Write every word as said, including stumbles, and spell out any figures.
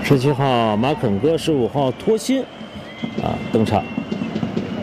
十七号马肯哥，十五号托辛啊登场。